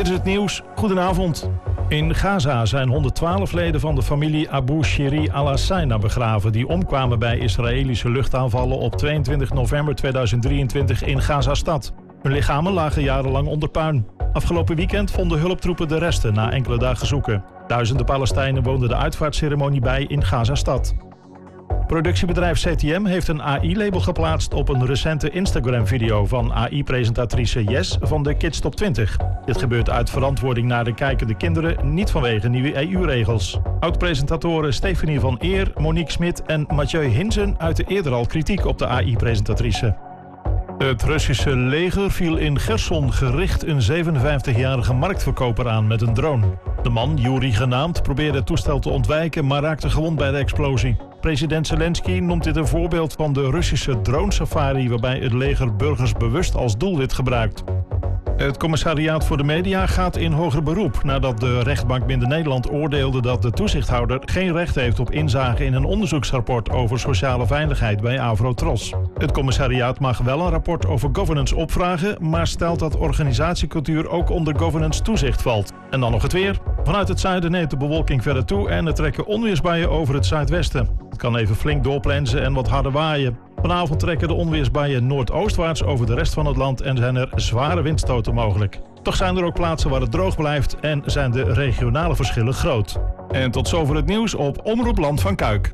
Dit is het nieuws. Goedenavond. In Gaza zijn 112 leden van de familie Abu Shiri al-Husseina begraven, die omkwamen bij Israëlische luchtaanvallen op 22 november 2023 in Gaza-stad. Hun lichamen lagen jarenlang onder puin. Afgelopen weekend vonden hulptroepen de resten na enkele dagen zoeken. Duizenden Palestijnen woonden de uitvaartceremonie bij in Gaza-stad. Productiebedrijf CTM heeft een AI-label geplaatst op een recente Instagram-video van AI-presentatrice Yes van de Kids Top 20. Dit gebeurt uit verantwoording naar de kijkende kinderen, niet vanwege nieuwe EU-regels. Oud-presentatoren Stephanie van Eer, Monique Smit en Mathieu Hinsen uiten eerder al kritiek op de AI-presentatrice. Het Russische leger viel in Gerson gericht een 57-jarige marktverkoper aan met een drone. De man, Yuri genaamd, probeerde het toestel te ontwijken, maar raakte gewond bij de explosie. President Zelensky noemt dit een voorbeeld van de Russische drone-safari, waarbij het leger burgers bewust als doelwit gebruikt. Het Commissariaat voor de Media gaat in hoger beroep nadat de rechtbank Midden-Nederland oordeelde dat de toezichthouder geen recht heeft op inzage in een onderzoeksrapport over sociale veiligheid bij Avrotros. Het commissariaat mag wel een rapport over governance opvragen, maar stelt dat organisatiecultuur ook onder governance toezicht valt. En dan nog het weer. Vanuit het zuiden neemt de bewolking verder toe en er trekken onweersbuien over het zuidwesten. Het kan even flink doorplensen en wat harder waaien. Vanavond trekken de onweersbuien noordoostwaarts over de rest van het land en zijn er zware windstoten mogelijk. Toch zijn er ook plaatsen waar het droog blijft en zijn de regionale verschillen groot. En tot zover het nieuws op Omroep Land van Kuik.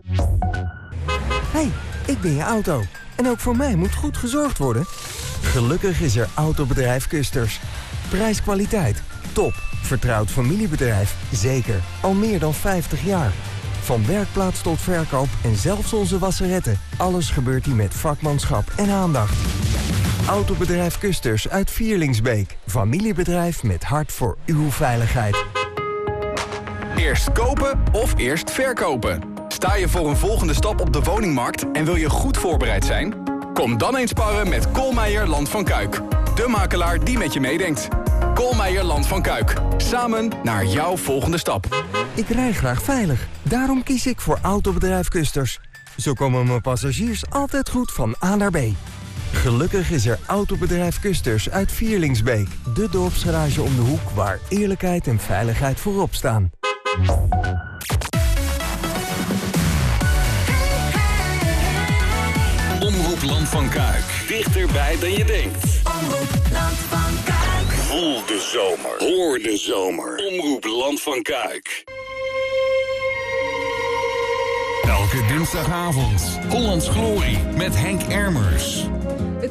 Hey, ik ben je auto. En ook voor mij moet goed gezorgd worden. Gelukkig is er Autobedrijf Kusters. Prijs-kwaliteit, top. Vertrouwd familiebedrijf, zeker. Al meer dan 50 jaar. Van werkplaats tot verkoop en zelfs onze wasseretten. Alles gebeurt hier met vakmanschap en aandacht. Autobedrijf Kusters uit Vierlingsbeek. Familiebedrijf met hart voor uw veiligheid. Eerst kopen of eerst verkopen? Sta je voor een volgende stap op de woningmarkt en wil je goed voorbereid zijn? Kom dan eens sparren met Koolmeijer Land van Kuik. De makelaar die met je meedenkt. Koolmeijer Land van Kuik. Samen naar jouw volgende stap. Ik rij graag veilig. Daarom kies ik voor Autobedrijf Kusters. Zo komen mijn passagiers altijd goed van A naar B. Gelukkig is er Autobedrijf Kusters uit Vierlingsbeek. De dorpsgarage om de hoek waar eerlijkheid en veiligheid voorop staan. Omroep Land van Kuik. Dichterbij dan je denkt. Omroep Land van Kuik. Voel de zomer. Hoor de zomer. Omroep Land van Kuik. Elke dinsdagavond. Hollands Glorie met Henk Ermers.